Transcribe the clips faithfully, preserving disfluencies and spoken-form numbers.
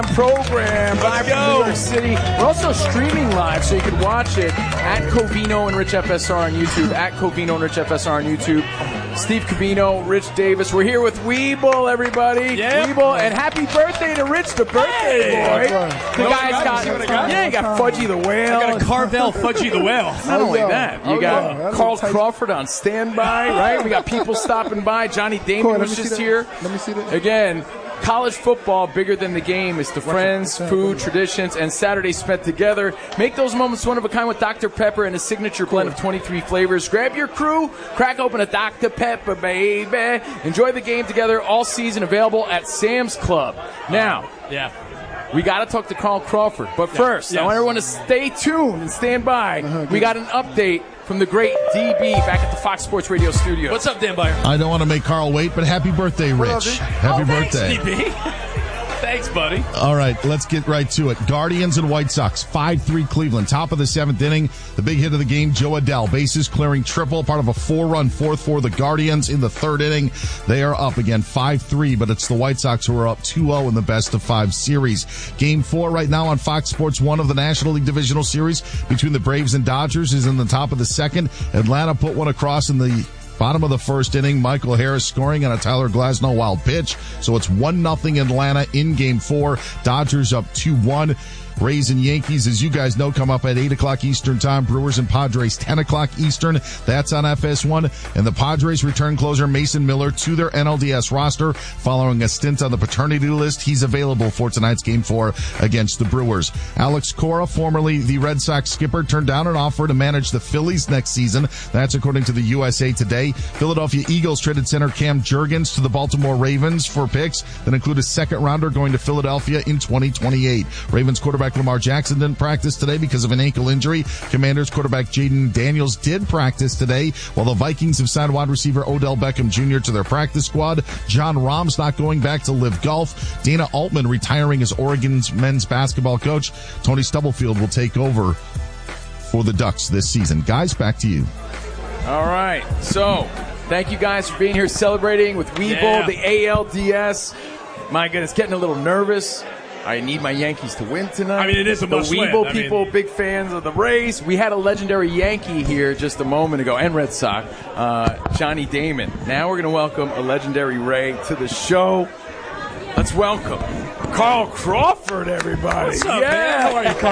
program live from New York City. We're also streaming live, so you can watch it at Covino and Rich F S R on YouTube, at Covino and Rich F S R on YouTube. Steve Covino, Rich Davis. We're here with Weeble, everybody. Yep. Weeble, and happy birthday to Rich, the birthday hey, boy. right. The Oh, guy's got, got, got, got, yeah, you got Fudgy the Whale. I got a Carvel Fudgy the Whale. Not oh, only yeah. that, you oh, got yeah. Carl Crawford on standby, right? We got people stopping by. Johnny Damon Cool, was just here. Let me see that. Again, college football, bigger than the game. It's the friends, food, traditions, and Saturdays spent together. Make those moments one of a kind with Doctor Pepper and a signature blend of twenty-three flavors. Grab your crew, crack open a Doctor Pepper, baby. Enjoy the game together all season, available at Sam's Club. Now, yeah. we got to talk to Carl Crawford. But first, Yes. I want everyone to stay tuned and stand by. Uh-huh, we got an update from the great D B back at the Fox Sports Radio studio. What's up, Dan Byer? I don't want to make Carl wait, but happy birthday, Rich. Happy oh, birthday. Thanks, D B. Thanks, buddy. All right, let's get right to it. Guardians and White Sox, five three Cleveland. Top of the seventh inning, the big hit of the game, Joe Adell. Bases clearing triple, part of a four-run fourth for the Guardians in the third inning. They are up again five three, but it's the White Sox who are up two oh in the best of five series. Game four right now on Fox Sports one of the National League Divisional Series between the Braves and Dodgers is in the top of the second. Atlanta put one across in the bottom of the first inning. Michael Harris scoring on a Tyler Glasnow wild pitch. So it's one nothing Atlanta in game four. Dodgers up two one. Rays and Yankees, as you guys know, come up at eight o'clock Eastern time. Brewers and Padres, ten o'clock Eastern. That's on F S one. And the Padres return closer Mason Miller to their N L D S roster following a stint on the paternity list. He's available for tonight's game four against the Brewers. Alex Cora, formerly the Red Sox skipper, turned down an offer to manage the Phillies next season. That's according to the U S A Today. Philadelphia Eagles traded center Cam Jurgens to the Baltimore Ravens for picks that include a second rounder going to Philadelphia in twenty twenty-eight. Ravens quarterback Lamar Jackson didn't practice today because of an ankle injury. Commanders quarterback Jaden Daniels did practice today, while the Vikings have signed wide receiver Odell Beckham Junior to their practice squad. John Rahm's not going back to Live Golf. Dana Altman retiring as Oregon's men's basketball coach. Tony Stubblefield will take over for the Ducks this season. Guys, back to you. All right. So, thank you guys for being here celebrating with Weeble, Yeah. the A L D S. My goodness, getting a little nervous. I need my Yankees to win tonight. I mean, it is a The must win. Weeble I people, mean- big fans of the Rays. We had a legendary Yankee here just a moment ago, and Red Sox, uh, Johnny Damon. Now we're going to welcome a legendary Ray to the show. Let's welcome Carl Crawford, everybody. What's up, yeah. man? How are you,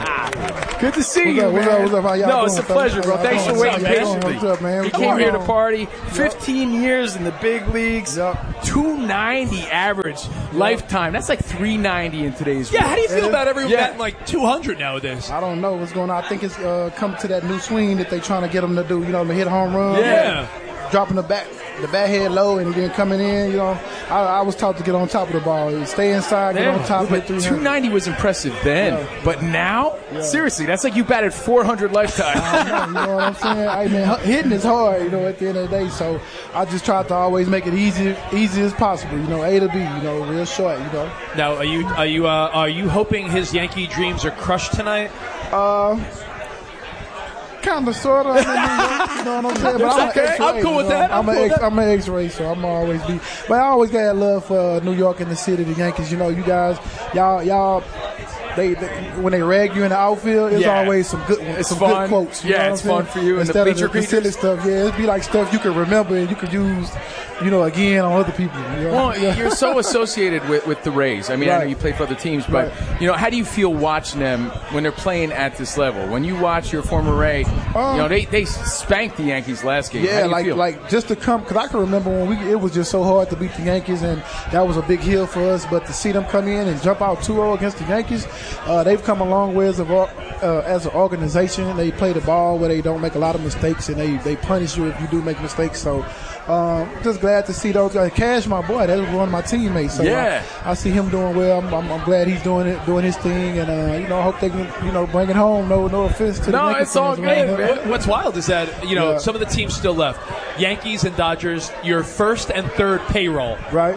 Carl? Good to see What's you, up, what's man. up, what's up? How y'all no, doing, it's a fellas? pleasure, bro. How Thanks y'all for waiting doing? patiently. What's up, man? He What's came going here to on? party. fifteen years in the big leagues. Yep. two ninety average lifetime. That's like three ninety in today's Yeah, world. how do you feel about everyone Yeah. batting like two hundred nowadays? I don't know what's going on. I think it's uh, come to that new swing that they trying to get them to do. You know, to hit home run. Yeah. Dropping the bat, the bat head low, and then coming in. You know, I, I was taught to get on top of the ball, stay inside, get Yeah, on top, but hit three two hundred. ninety was impressive then, Yeah. but now, seriously, that's like you batted four hundred lifetime. You know what I'm saying? I mean, h- hitting is hard, you know, at the end of the day. So I just try to always make it easy, easy as possible. You know, A to B, you know, real short. You know. Now, are you are you uh, are you hoping his Yankee dreams are crushed tonight? Uh, kind of, sort of. I'm in New York, you know what I'm saying? But I'm Okay, an X-ray, I'm cool you with know? that. I'm I'm, an cool with X, that. I'm an X-ray, so I'm always be. But I always got love for uh, New York and the city, the Yankees. You know, you guys, y'all, y'all. They, they when they rag you in the outfield, it's Yeah. always some good, It's some fun. good quotes. You Yeah, know what it's I'm saying? fun for you and the Instead of bleacher the, the silly creatures. stuff. Yeah, it'd be like stuff you can remember and you can use, you know, again on other people. You know? Well, Yeah. you're so associated with, with the Rays. I mean, I know Right. you play for other teams, but, Right. you know, how do you feel watching them when they're playing at this level? When you watch your former Ray, Um, you know, they, they spanked the Yankees last game. How Yeah, do you like feel? like just to come, because I can remember when we it was just so hard to beat the Yankees, and that was a big hill for us. But to see them come in and jump out two oh against the Yankees, uh, they've come a long ways of, uh, as an organization. They play the ball where they don't make a lot of mistakes, and they, they punish you if you do make mistakes. So um, just glad to see those guys. Cash, my boy, that was one of my teammates. So Yeah. I, I see him doing well. I'm, I'm, I'm glad he's doing it, doing his thing, and uh, you know, I hope they can, you know, bring it home. No, no offense to the No, Yankees it's all fans around good, here. man. What's wild is that, you know, Yeah. some of the teams still left. Yankees and Dodgers, your first and third payroll. Right.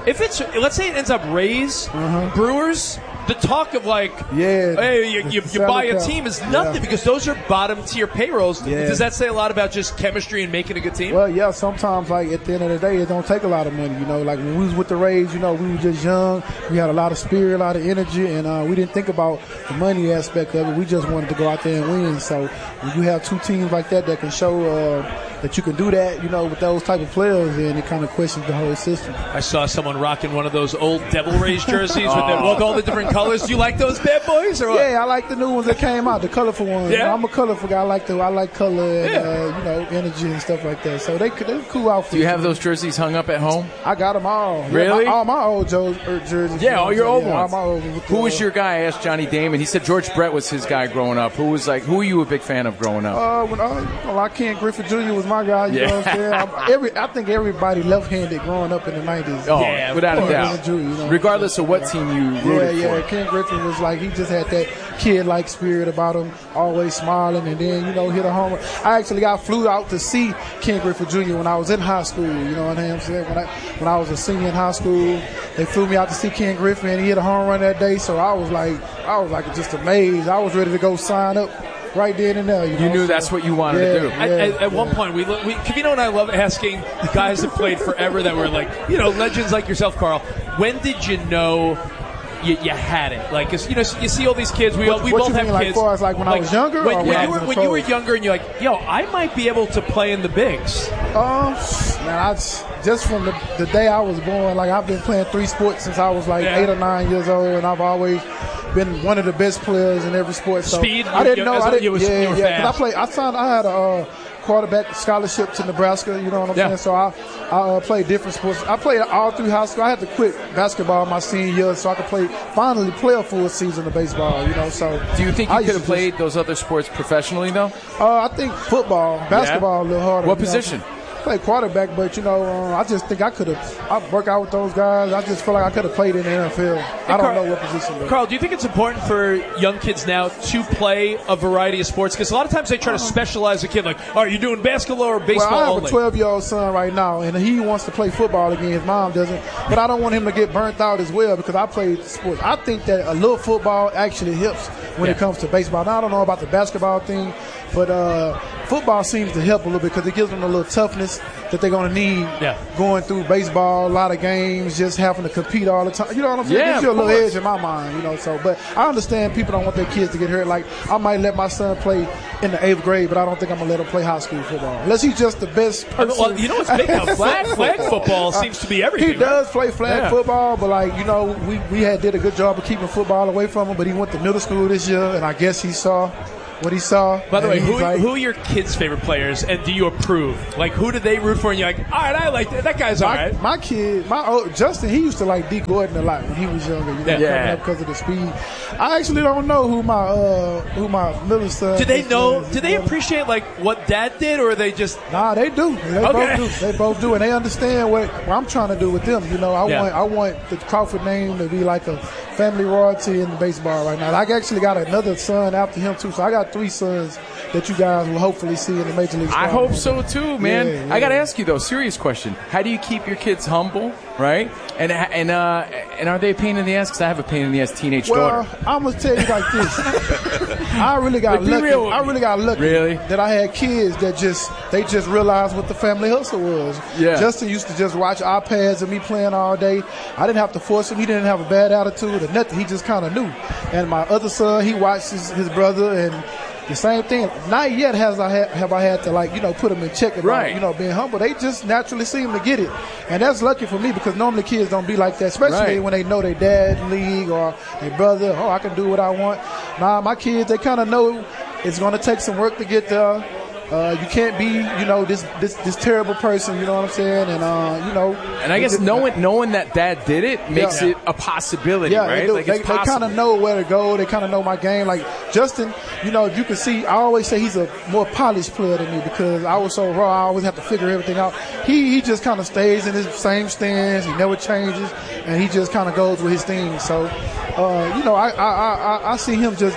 If it's, let's say it ends up Rays, uh-huh. Brewers, the talk of like, yeah, hey, you, you, you buy a team is nothing yeah. because those are bottom tier payrolls. Yeah. Does that say a lot about just chemistry and making a good team? Well, yeah, sometimes like at the end of the day, it don't take a lot of money. You know, like when we was with the Rays, you know, we were just young. We had a lot of spirit, a lot of energy, and uh, we didn't think about the money aspect of it. We just wanted to go out there and win. So when you have two teams like that that can show uh, that you can do that, you know, with those type of players, then it kind of questions the whole system. I saw someone rocking one of those old Devil Rays jerseys oh. with, the, with all the different colors. Do you like those bad boys or what? Yeah, I like the new ones that came out, the colorful ones. Yeah. You know, I'm a colorful guy. I like the I like color and yeah. uh, you know, energy and stuff like that. So they they're cool outfits. Do you have those jerseys hung up at home? I got them all. Really? Yeah, my, all my old Joe, er, jerseys. Yeah, all your old yeah, ones. All my old ones. Who was your guy? I asked Johnny Damon. He said George Brett was his guy growing up. Who was like? Who were you a big fan of growing up? Uh, when uh, well, like Ken Griffey Junior was my guy. You yeah. know what I'm saying? I, every I think everybody left-handed growing up in the nineties. Oh, yeah, without a doubt. Drew, you know? Regardless of what team you rooted yeah, yeah. for. Ken Griffey was like he just had that kid-like spirit about him, always smiling, and then you know hit a homer. I actually got flew out to see Ken Griffey Junior when I was in high school. You know what I'm saying? When I when I was a senior in high school, they flew me out to see Ken Griffey, and he hit a home run that day. So I was like, I was like just amazed. I was ready to go sign up right then and there. You, know? You knew so, that's what you wanted yeah, to do. Yeah, at, at, at yeah. one point, we, we Kavino and I love asking guys that played forever that were like, you know, legends like yourself, Carl. When did you know you, you had it? Like, 'cause, you know, you see all these kids. We, what, we what both you have mean, kids. Like, far as like when like, I was younger, when, or when, when, you were, when you were younger, and you're like, yo, I might be able to play in the bigs. Um, man, I just, just from the, the day I was born, like I've been playing three sports since I was like yeah. eight or nine years old, and I've always been one of the best players in every sport. So Speed. I didn't you, know. I didn't. You was, yeah, you were yeah. fast. I played. I signed. I had a uh, quarterback scholarship to Nebraska. You know what I'm yeah. saying? So I, I uh, played different sports. I played all through high school. I had to quit basketball my senior year so I could play. Finally, play a full season of baseball. You know. So do you think you I could have just, played those other sports professionally though? Uh, I think football, basketball, yeah. a little harder. What you position? Know? Play quarterback, but you know, um, I just think I could have. I work out with those guys. I just feel like I could have played in the N F L. I don't Carl, know what position. Though. Carl, do you think it's important for young kids now to play a variety of sports? Because a lot of times they try to specialize a kid. Like, oh, are you doing basketball or baseball? Well, I have only? a twelve-year-old son right now, and he wants to play football again. His mom doesn't, but I don't want him to get burnt out as well because I played sports. I think that a little football actually helps when yeah. it comes to baseball. Now I don't know about the basketball thing, but uh, football seems to help a little bit because it gives them a little toughness that they're going to need yeah. going through baseball, a lot of games, just having to compete all the time. You know what I'm saying? Yeah, it gives you a little course. edge in my mind, you know. So, but I understand people don't want their kids to get hurt. Like, I might let my son play in the eighth grade, but I don't think I'm going to let him play high school football. Unless he's just the best person. Well, you know what's big now? Flag, flag football seems to be everything. He does play flag yeah. football, but, like, you know, we, we had did a good job of keeping football away from him, but he went to middle school this year, and I guess he saw what he saw. By the way, who, like, who are your kids' favorite players, and do you approve? Like, who do they root for? And you're like, all right, I like that. That guy's all my, right. My kid, my old, Justin, he used to like D. Gordon a lot when he was younger. You know, Yeah. coming up because of the speed. I actually don't know who my uh, who my middle son. Do they is, know? is, Do they Gordon. appreciate like what Dad did, or are they just? Nah, they do. They Okay. both do. They both do, and they understand what, what I'm trying to do with them. You know, I Yeah. want I want the Crawford name to be like a family royalty in the baseball right now. I actually got another son after him too, so I got three sons that you guys will hopefully see in the major league. I hope so too, man. Yeah, yeah. I got to ask you though, serious question. How do you keep your kids humble, right? And and uh, and are they a pain in the ass? Because I have a pain in the ass teenage Well, daughter. I'm gonna tell you like this. I really got Like, be lucky. real with I me. really got lucky Really? that I had kids that just they just realized what the family hustle was. Yeah. Justin used to just watch iPads of me playing all day. I didn't have to force him. He didn't have a bad attitude or nothing. He just kind of knew. And my other son, he watched his, his brother and. The same thing. Not yet has I ha- have I had to like you know put them in check about Right. you know being humble. They just naturally seem to get it, and that's lucky for me because normally kids don't be like that, especially Right. when they know their dad in league or their brother. Oh, I can do what I want. Nah, my kids they kind of know it's going to take some work to get there. Uh, you can't be, you know, this, this this terrible person. You know what I'm saying? And uh, you know, And I guess it- knowing knowing that Dad did it makes Yeah. it a possibility, Yeah, right? they, do. Like they, it's they possible. kind of know where to go. They kind of know my game. Like Justin, you know, you can see. I always say he's a more polished player than me because I was so raw. I always have to figure everything out. He he just kind of stays in his same stance. He never changes, and he just kind of goes with his thing. So, uh, you know, I I, I I see him just getting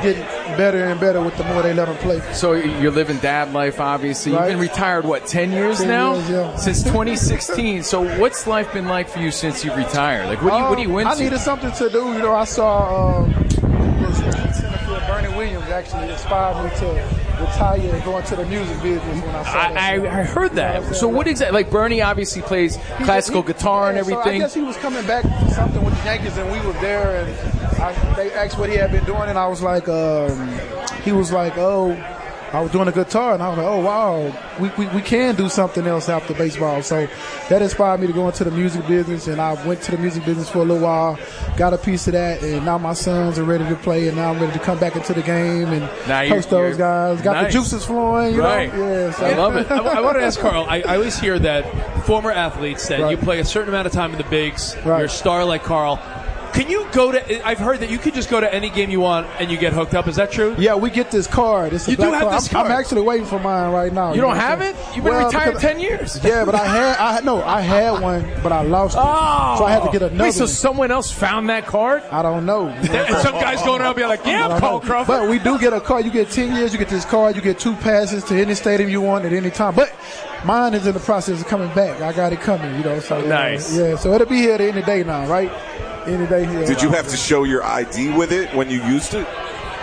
better and better with the more they let them play. So you're living dad life, obviously. Right. You've been retired, what, ten years ten now? years, yeah. Since twenty sixteen. So what's life been like for you since you've retired? Like, what do you, what do you Um, into? I needed something to do. You know, I saw um, Senator Bernie Williams actually inspired me to retire and go into the music business when I saw that. I, I, I heard that. So what exactly? Like, Bernie obviously plays He- classical he- guitar and yeah, so I everything. guess he was coming back for something with the Yankees, and we were there, and I, they asked what he had been doing, and I was like, um, he was like, oh, I was doing a guitar, and I was like, oh, wow, we, we, we can do something else after baseball. So that inspired me to go into the music business, and I went to the music business for a little while, got a piece of that, and now my sons are ready to play, and now I'm ready to come back into the game and Now you're- coach those you're- guys. Got nice. the juices flowing, you Right. know? Yeah, so. I love it. I, I want to ask Carl. I, I always hear that former athletes that Right. you play a certain amount of time in the bigs. Right. You're a star like Carl. Can you go to? I've heard that you could just go to any game you want and you get hooked up. Is that true? Yeah, we get this card. It's a You do black have card. this I'm, card. I'm actually waiting for mine right now. You don't know what have I'm it? saying? You've been Well, retired because- ten years. Yeah, but I had, I no, I had one, but I lost it. Oh. So I had to get another Wait, so one. someone else found that card? I don't know. And some guys going around being like, I "Yeah, don't Carl know. Crawford." But we do get a card. You get ten years. You get this card. You get two passes to any stadium you want at any time. But mine is in the process of coming back. I got it coming. You know. So uh, Nice. Yeah. So it'll be here at any day now, right? Any day here. Did you have to show your I D with it when you used it?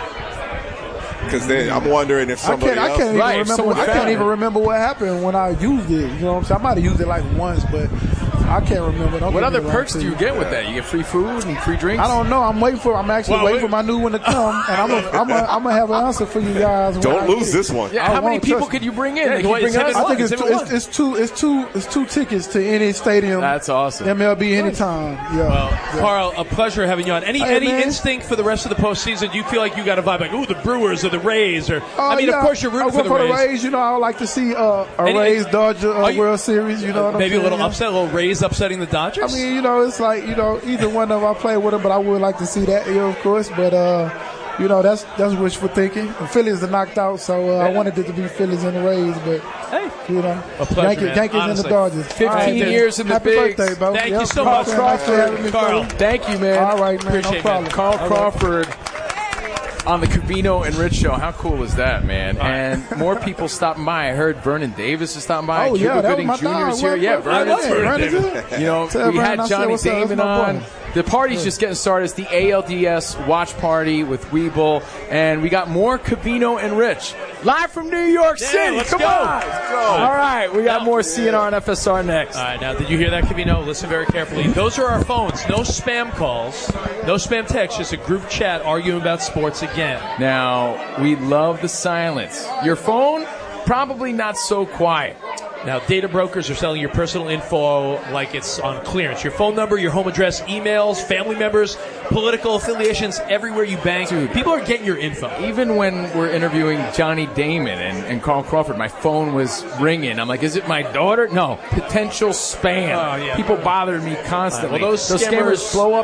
Because then I'm wondering if I somebody can't. I else. can't even Right, if remember. someone I found can't it. even remember what happened when I used it. You know what I'm saying? I might have used it like once, but I can't remember. Don't What get other me wrong, perks too. do you get with that? You get free food and free drinks? I don't know. I'm waiting for. I'm actually Well, waiting wait. for my new one to come, and I'm gonna, I'm gonna, I'm gonna have an answer for you guys. when Don't I lose get it. this one. Yeah, I how many won't, people trust could me. you bring in? Yeah, They go could bring ahead, us? send I think it's It's two, everyone. it's, it's two it's two it's two tickets to any stadium. That's awesome. M L B anytime. Yeah. Well, Yeah. Carl, a pleasure having you on. Any Hey, any man. instinct for the rest of the postseason? Do you feel like you got a vibe like, ooh, the Brewers or the Rays? Or Uh, I mean, yeah, of course you're rooting I for root the for Rays. the Rays. You know, I would like to see uh, a Any- Rays Dodger uh, Are you- World Series. You know what I'm Maybe a saying? little Yeah. upset, a little Rays upsetting the Dodgers. I mean, you know, it's like, you know, either one of them I play with them, but I would like to see that, you know, of course. But, uh, you know, that's that's wishful thinking. The Phillies are knocked out, so uh, I wanted it to be Phillies and the Rays, but, hey, you know, A pleasure, Yankees, man. Yankees and Honestly. the Dodgers. fifteen All right, then. years in the Happy bigs. birthday, bro. Thank Yep. you so Carl much, Crawford for having me, Carl. brother. Thank you, man. All right, man. Appreciate no it, problem. man. Carl All right. Crawford on the Covino and Rich show. How cool is that, man? And more people stopping by. I heard Vernon Davis is stopping by. Oh, yeah, Cuba that was Gooding my Junior is dog. here. What- Yeah, what- Vernon. what- Vernon's here? You know, Tell we Vernon had I said Johnny what's up. That's Damon my boy. on. The party's just getting started. It's the A L D S watch party with Weeble, and we got more Covino and Rich live from New York Yeah, City. let's Come go. on, Let's go. All right, we got Now- more C N R and F S R next. All right, now did you hear that, Covino? Listen very carefully. Those are our phones. No spam calls, no spam texts. Just a group chat arguing about sports again. Now we love the silence. Your phone probably not so quiet. Now, data brokers are selling your personal info like it's on clearance. Your phone number, your home address, emails, family members, political affiliations, everywhere you bank. Dude. People are getting your info. Even when we're interviewing Johnny Damon and, and Carl Crawford, my phone was ringing. I'm like, is it my daughter? No, potential spam. Oh, yeah. People bothered me constantly. Well, those scammers, scammers- blow up